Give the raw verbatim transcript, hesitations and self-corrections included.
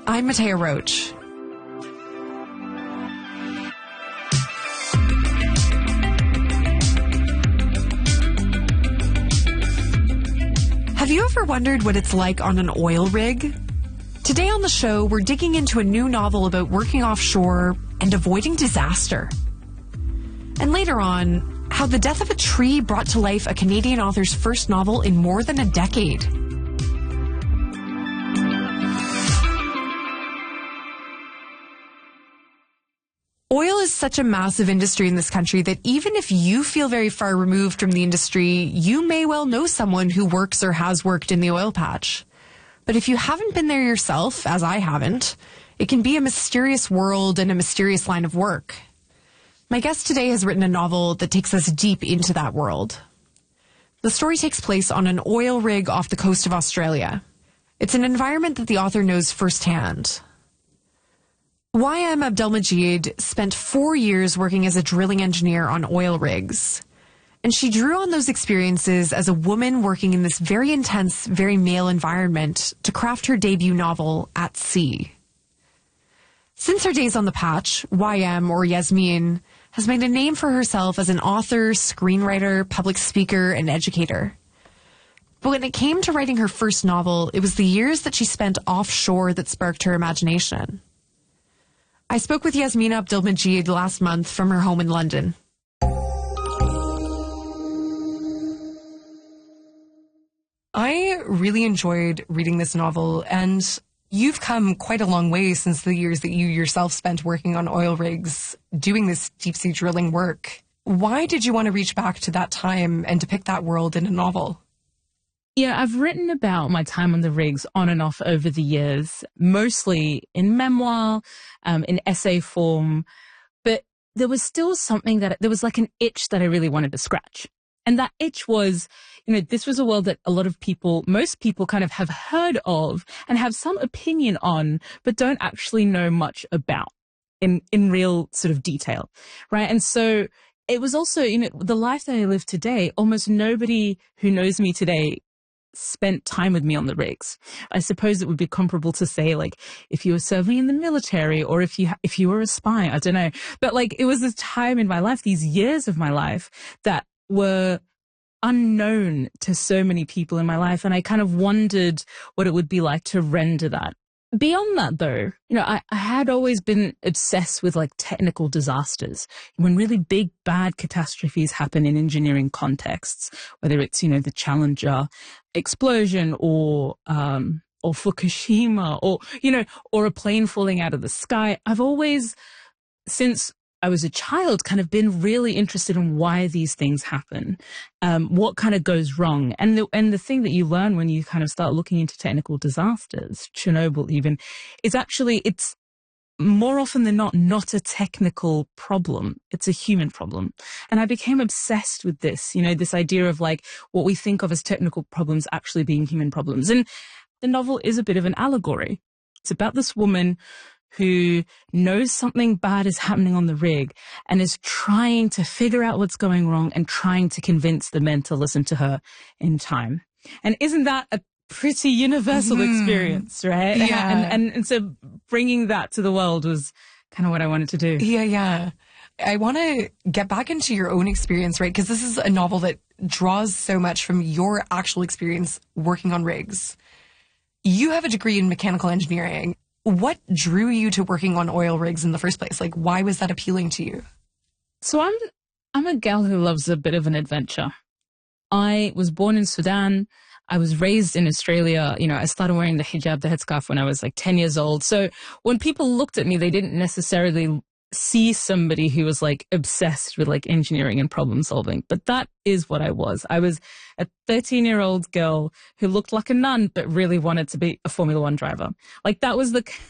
I'm Matea Roach. Have you ever wondered what it's like on an oil rig? Today on the show, we're digging into a new novel about working offshore and avoiding disaster. And later on, how the death of a tree brought to life a Canadian author's first novel in more than a decade. Oil is such a massive industry in this country that even if you feel very far removed from the industry, you may well know someone who works or has worked in the oil patch. But if you haven't been there yourself, as I haven't, it can be a mysterious world and a mysterious line of work. My guest today has written a novel that takes us deep into that world. The story takes place on an oil rig off the coast of Australia. It's an environment that the author knows firsthand. Y M Abdelmajid spent four years working as a drilling engineer on oil rigs. And she drew on those experiences as a woman working in this very intense, very male environment to craft her debut novel, At Sea. Since her days on the patch, Y M, or Yasmin, has made a name for herself as an author, screenwriter, public speaker, and educator. But when it came to writing her first novel, it was the years that she spent offshore that sparked her imagination. I spoke with Yasmin Abdelmajid last month from her home in London. I really enjoyed reading this novel, and you've come quite a long way since the years that you yourself spent working on oil rigs, doing this deep-sea drilling work. Why did you want to reach back to that time and depict that world in a novel? Yeah, I've written about my time on the rigs on and off over the years, mostly in memoir, um, in essay form, but there was still something that, there was like an itch that I really wanted to scratch. And that itch was, you know, this was a world that a lot of people, most people kind of have heard of and have some opinion on, but don't actually know much about in, in real sort of detail, right? And so it was also, you know, the life that I live today, almost nobody who knows me today spent time with me on the rigs. I suppose it would be comparable to say, like, if you were serving in the military or if you, if you were a spy, I don't know. But like, it was this time in my life, these years of my life that were unknown to so many people in my life. And I kind of wondered what it would be like to render that. Beyond that, though, you know, I, I had always been obsessed with like technical disasters. When really big, bad catastrophes happen in engineering contexts, whether it's, you know, the Challenger explosion or, um, or Fukushima or, you know, or a plane falling out of the sky, I've always, since I was a child, kind of been really interested in why these things happen, um, what kind of goes wrong. And the, and the thing that you learn when you kind of start looking into technical disasters, Chernobyl even, is actually, it's more often than not, not a technical problem. It's a human problem. And I became obsessed with this, you know, this idea of like what we think of as technical problems actually being human problems. And the novel is a bit of an allegory. It's about this woman who knows something bad is happening on the rig and is trying to figure out what's going wrong and trying to convince the men to listen to her in time. And isn't that a pretty universal mm. experience, right? Yeah. And, and, and so bringing that to the world was kind of what I wanted to do. Yeah, yeah. I want to get back into your own experience, right? Because this is a novel that draws so much from your actual experience working on rigs. You have a degree in mechanical engineering. What drew you to working on oil rigs in the first place? Like, why was that appealing to you? So I'm, I'm a gal who loves a bit of an adventure. I was born in Sudan. I was raised in Australia. You know, I started wearing the hijab, the headscarf when I was like ten years old. So when people looked at me, they didn't necessarily see somebody who was like obsessed with like engineering and problem solving. But that is what I was. I was a thirteen year old girl who looked like a nun, but really wanted to be a Formula One driver. Like that was the